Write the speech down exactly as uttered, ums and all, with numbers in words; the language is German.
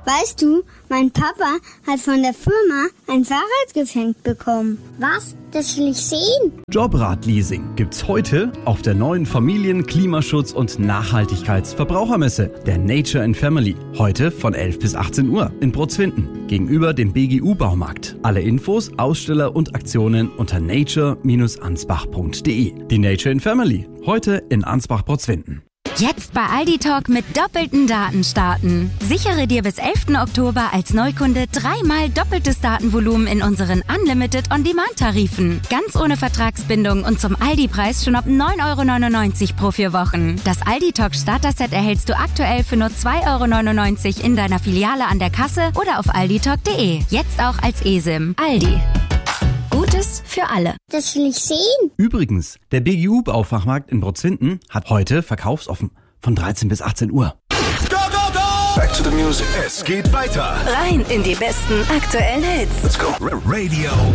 Weißt du, mein Papa hat von der Firma ein Fahrrad geschenkt bekommen. Was? Das will ich sehen. Jobrad-Leasing gibt's heute auf der neuen Familien-, Klimaschutz- und Nachhaltigkeitsverbrauchermesse, der Nature and Family. Heute von elf bis achtzehn Uhr in Brutzwinden, gegenüber dem B G U-Baumarkt. Alle Infos, Aussteller und Aktionen unter nature Bindestrich ansbach punkt de. Die Nature and Family, heute in Ansbach-Brutzwinden. Jetzt bei Aldi Talk mit doppelten Daten starten. Sichere dir bis elften Oktober als Neukunde dreimal doppeltes Datenvolumen in unseren Unlimited On-Demand-Tarifen. Ganz ohne Vertragsbindung und zum Aldi-Preis schon ab neun Euro neunundneunzig pro vier Wochen. Das Aldi Talk Starter-Set erhältst du aktuell für nur zwei Euro neunundneunzig in deiner Filiale an der Kasse oder auf alditalk punkt de. Jetzt auch als eSIM. Aldi. Gutes für alle. Das will ich sehen. Übrigens, der B G U-Baufachmarkt in Brutzwinden hat heute verkaufsoffen von dreizehn bis achtzehn Uhr. Go, go, go! Back to the music. Es geht weiter. Rein in die besten aktuellen Hits. Let's go. Radio